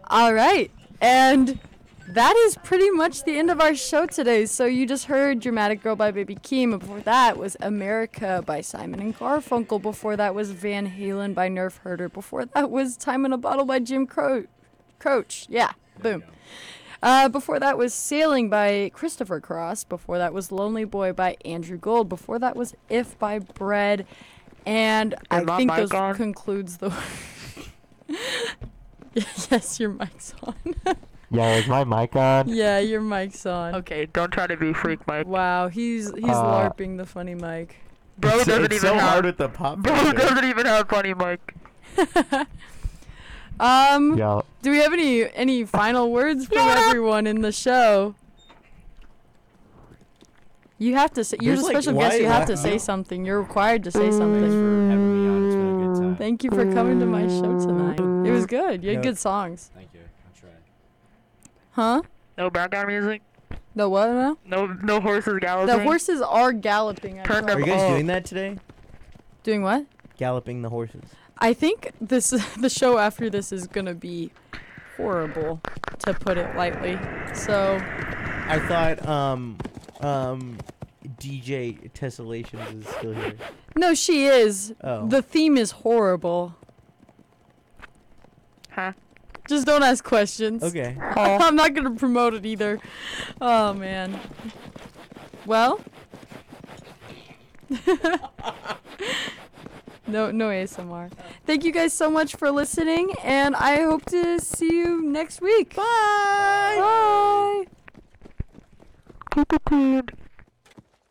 All right. And that is pretty much the end of our show today. So you just heard Dramatic Girl by Baby Keem. Before that was America by Simon and Garfunkel. Before that was Van Halen by Nerf Herder. Before that was Time in a Bottle by Jim Croce. Yeah, boom. Before that was Sailing by Christopher Cross. Before that was Lonely Boy by Andrew Gold. Before that was If by Bread. And I think those concludes the... Yes, your mic's on. Yeah, is my mic on? Yeah, your mic's on. Okay, don't try to be freak Mike. Wow, he's LARPing the funny mic. Bro doesn't it's even so have. hard with the pop. Bro doesn't even have funny Mike. Yeah. Do we have any final words from everyone in the show? You have to say. You're the special guest. You have to say something. You're required to say something. Thanks for having me on. It's been a good time. Thank you for coming to my show tonight. It was good. You had good songs. Thank you. I'll try. Huh? No background music. The what now? No horses galloping. The horses are galloping. Turn Are them you guys off. doing that today? Doing what? Galloping the horses. I think the show after this is gonna be horrible, to put it lightly. So. I thought DJ Tessellations is still here. No, she is. Oh. The theme is horrible. Huh? Just don't ask questions. Okay. I'm not gonna promote it either. Oh man. Well. No ASMR. Thank you guys so much for listening, and I hope to see you next week. Bye. Bye. Keep it clean.